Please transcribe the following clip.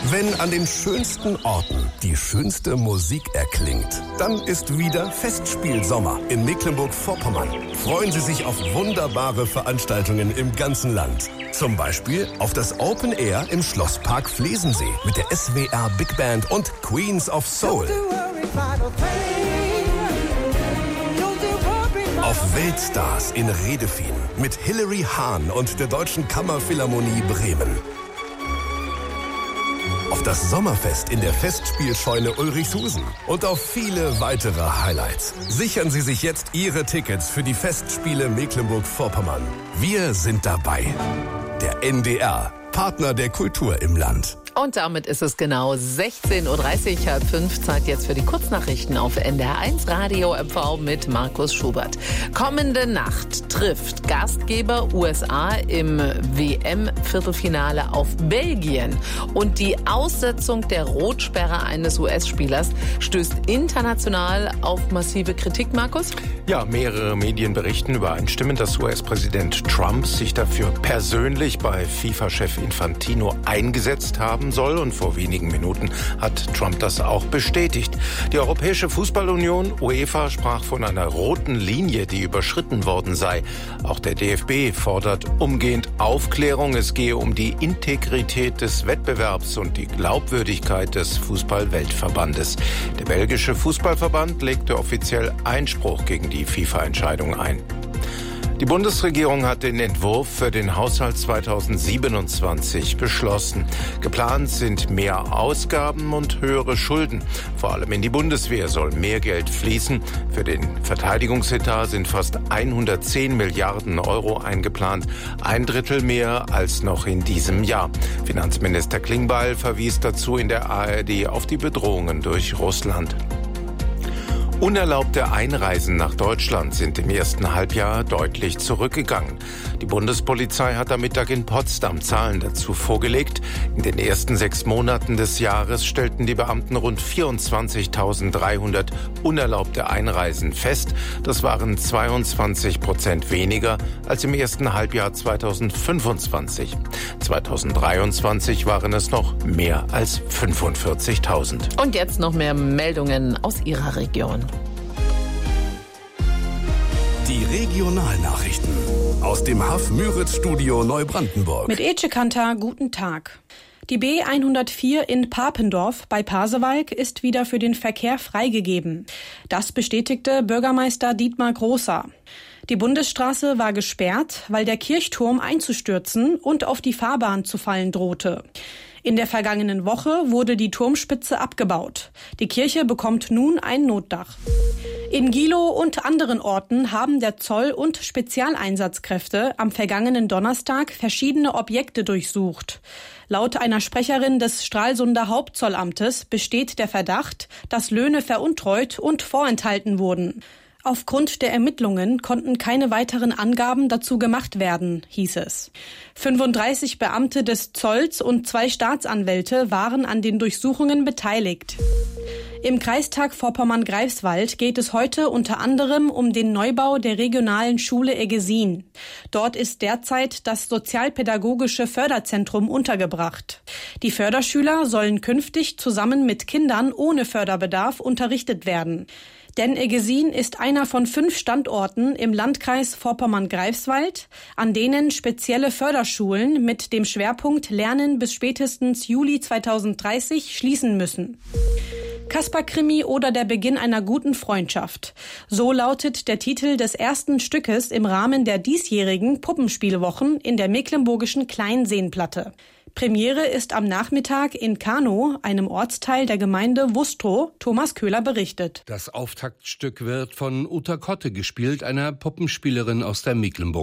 Wenn an den schönsten Orten die schönste Musik erklingt, dann ist wieder Festspielsommer in Mecklenburg-Vorpommern. Freuen Sie sich auf wunderbare Veranstaltungen im ganzen Land. Zum Beispiel auf das Open Air im Schlosspark Flesensee mit der SWR Big Band und Queens of Soul. Auf Weltstars in Redefien mit Hilary Hahn und der Deutschen Kammerphilharmonie Bremen. Auf das Sommerfest in der Festspielscheune Ulrichshusen und auf viele weitere Highlights. Sichern Sie sich jetzt Ihre Tickets für die Festspiele Mecklenburg-Vorpommern. Wir sind dabei. Der NDR, Partner der Kultur im Land. Und damit ist es genau 16.30 Uhr, 4:30, Zeit jetzt für die Kurznachrichten auf NDR1 Radio MV mit Markus Schubert. Kommende Nacht trifft Gastgeber USA im WM-Viertelfinale auf Belgien. Und die Aussetzung der Rotsperre eines US-Spielers stößt international auf massive Kritik, Markus? Ja, mehrere Medien berichten übereinstimmend, dass US-Präsident Trump sich dafür persönlich bei FIFA-Chef Infantino eingesetzt haben soll. Und vor wenigen Minuten hat Trump das auch bestätigt. Die Europäische Fußballunion, UEFA, sprach von einer roten Linie, die überschritten worden sei. Auch der DFB fordert umgehend Aufklärung. Es gehe um die Integrität des Wettbewerbs und die Glaubwürdigkeit des Fußball-Weltverbandes. Der belgische Fußballverband legte offiziell Einspruch gegen die FIFA-Entscheidung ein. Die Bundesregierung hat den Entwurf für den Haushalt 2027 beschlossen. Geplant sind mehr Ausgaben und höhere Schulden. Vor allem in die Bundeswehr soll mehr Geld fließen. Für den Verteidigungsetat sind fast 110 Milliarden Euro eingeplant. 1/3 mehr als noch in diesem Jahr. Finanzminister Klingbeil verwies dazu in der ARD auf die Bedrohungen durch Russland. Unerlaubte Einreisen nach Deutschland sind im ersten Halbjahr deutlich zurückgegangen. Die Bundespolizei hat am Mittag in Potsdam Zahlen dazu vorgelegt. In den ersten 6 Monaten des Jahres stellten die Beamten rund 24.300 unerlaubte Einreisen fest. Das waren 22% weniger als im ersten Halbjahr 2025. 2023 waren es noch mehr als 45.000. Und jetzt noch mehr Meldungen aus Ihrer Region. Die Regionalnachrichten aus dem Haff-Müritz-Studio Neubrandenburg. Mit Ece Kanter, guten Tag. Die B104 in Papendorf bei Pasewalk ist wieder für den Verkehr freigegeben. Das bestätigte Bürgermeister Dietmar Großer. Die Bundesstraße war gesperrt, weil der Kirchturm einzustürzen und auf die Fahrbahn zu fallen drohte. In der vergangenen Woche wurde die Turmspitze abgebaut. Die Kirche bekommt nun ein Notdach. In Gilow und anderen Orten haben der Zoll und Spezialeinsatzkräfte am vergangenen Donnerstag verschiedene Objekte durchsucht. Laut einer Sprecherin des Stralsunder Hauptzollamtes besteht der Verdacht, dass Löhne veruntreut und vorenthalten wurden. Aufgrund der Ermittlungen konnten keine weiteren Angaben dazu gemacht werden, hieß es. 35 Beamte des Zolls und 2 Staatsanwälte waren an den Durchsuchungen beteiligt. Im Kreistag Vorpommern-Greifswald geht es heute unter anderem um den Neubau der regionalen Schule Eggesin. Dort ist derzeit das Sozialpädagogische Förderzentrum untergebracht. Die Förderschüler sollen künftig zusammen mit Kindern ohne Förderbedarf unterrichtet werden. Denn Eggesin ist einer von 5 Standorten im Landkreis Vorpommern-Greifswald, an denen spezielle Förderschulen mit dem Schwerpunkt Lernen bis spätestens Juli 2030 schließen müssen. Kasper-Krimi oder der Beginn einer guten Freundschaft. So lautet der Titel des ersten Stückes im Rahmen der diesjährigen Puppenspielwochen in der mecklenburgischen Kleinseenplatte. Premiere ist am Nachmittag in Kanow, einem Ortsteil der Gemeinde Wustrow. Thomas Köhler berichtet. Das Auftaktstück wird von Uta Kotte gespielt, einer Puppenspielerin aus der Mecklenburg.